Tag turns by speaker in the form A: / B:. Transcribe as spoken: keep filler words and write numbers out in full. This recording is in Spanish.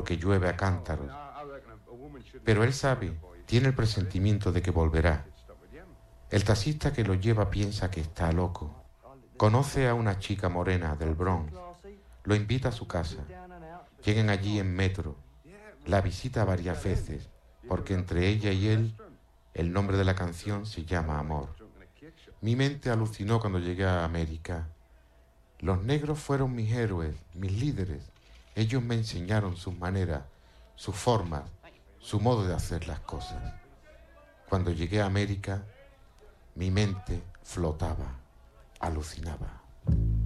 A: que llueve a cántaros. Pero él sabe, tiene el presentimiento de que volverá. El taxista que lo lleva piensa que está loco. Conoce a una chica morena del Bronx. Lo invita a su casa. Llegan allí en metro. La visita varias veces, porque entre ella y él, el nombre de la canción se llama Amor. Mi mente alucinó cuando llegué a América. Los negros fueron mis héroes, mis líderes. Ellos me enseñaron sus maneras, sus formas, su modo de hacer las cosas. Cuando llegué a América, mi mente flotaba, alucinaba.